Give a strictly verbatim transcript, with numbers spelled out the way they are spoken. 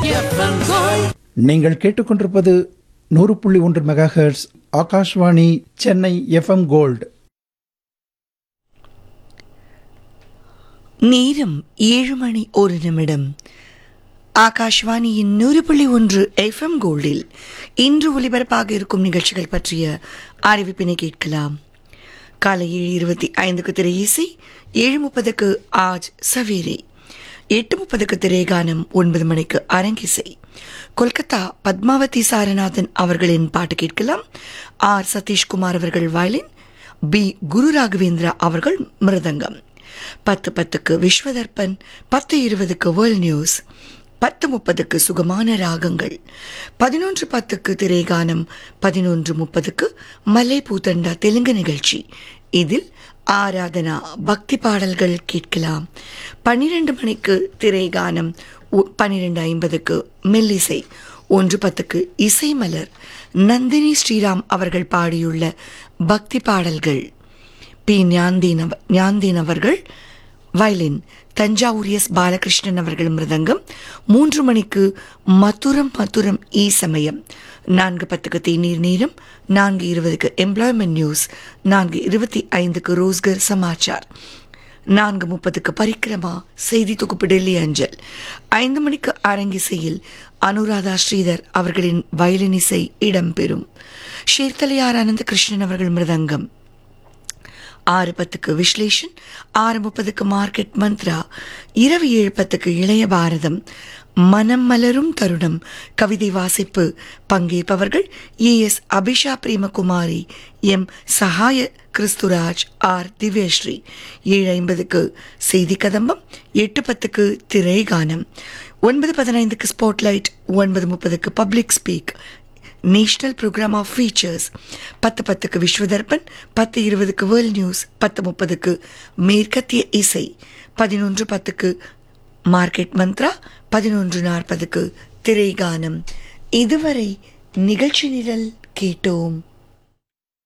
நீங்கள் கேட்டுக்கொண்டிருப்பது நூறு புள்ளி ஒன்று mega hertz Akashvani Chennai FM gold. நேரம் ஏழு மணி ஒரு நிமிடம். ஆகாஷ்வாணியின் நூறு புள்ளி ஒன்று எஃப்எம் கோல்டில் இன்று ஒலிபரப்பாக இருக்கும் நிகழ்ச்சிகள் பற்றிய அறிவிப்பினை கேட்கலாம். காலை ஏழு இருபத்தி ஐந்துக்கு திரை இசை, ஏழு முப்பதுக்கு ஆஜ் சவேரே, எட்டு முப்பதுக்கு திரைகானம், ஒன்பது மணிக்கு அரங்கிசை. கொல்கத்தா பத்மாவதி சாரநாதன் அவர்களின் பாட்டு கேட்கலாம். ஆர் சதீஷ்குமார் அவர்கள் வயலின், பி குரு ராகவேந்திரா அவர்கள் மிருதங்கம். பத்து பத்துக்கு விஸ்வதர்பன், பத்து இருபதுக்கு வேர்ல்ட் நியூஸ், பத்து முப்பதுக்கு சுகமான ராகங்கள், பதினொன்று பத்துக்கு திரைகானம், பதினொன்று முப்பதுக்கு மலை பூத்தண்டா தெலுங்கு நிகழ்ச்சி. இதில் ஆராதனா பக்தி பாடல்கள் கேட்கலாம். பன்னிரண்டு மணிக்கு திரைகானம், பன்னிரண்டு ஐம்பதுக்கு மெல்லிசை, ஒன்று பத்துக்கு இசை மலர், நந்தினி ஸ்ரீராம் அவர்கள் பாடியுள்ள பக்தி பாடல்கள். பி ஞாந்தீன் ஞாந்தீன் அவர்கள் வயலின், தஞ்சாவூர் எஸ் பாலகிருஷ்ணன் அவர்கள் மிருதங்கம். மூன்று மணிக்கு மதுரம் மதுரம் ஈ சமயம், நான்கு பத்துக்கு தேநீர் நேரம், நான்கு இருபதுக்கு எம்ப்ளாய்மெண்ட் நியூஸ், நான்கு இருபத்தி ஐந்துக்கு ரோஸ்கர் சமாச்சார், நான்கு முப்பதுக்கு பரிக்கிரமா செய்தி தொகுப்பு டெல்லி அஞ்சல். ஐந்து மணிக்கு அரங்கிசையில் அனுராதா ஸ்ரீதர் அவர்களின் வயலின் இசை இடம்பெறும். ஷேர்தலையார் அனந்த கிருஷ்ணன் அவர்கள் மிருதங்கம். ஆறு பத்துக்கு விஸ்லேஷன், ஆறு முப்பதுக்கு மார்க்கெட் மந்த்ரா, இரவு ஏழு பத்துக்கு இளைய பாரதம், மனம் மலரும் தருணம் கவிதை வாசிப்பு. பங்கேற்பவர்கள் A S Abisha Premakumari, M Sahaya Christuraj, R Divyashree. ஏழு ஐம்பதுக்கு செய்தி கதம்பம், எட்டு பத்துக்கு திரைகானம், ஒன்பது பதினைந்துக்கு ஸ்பாட்லைட், ஒன்பது முப்பதுக்கு public speak, national programme of features. பத்து பத்துக்கு விஸ்வதர்பன், பத்து இருபதுக்கு வேர்ல்ட் நியூஸ், பத்து முப்பதுக்கு மேற்கத்திய இசை, பதினொன்று பத்துக்கு மார்க்கெட் மந்த்ரா, பதினொன்று நாற்பதுக்கு திரைகானம். இதுவரை நிகழ்ச்சி நிரல் கேட்டோம்.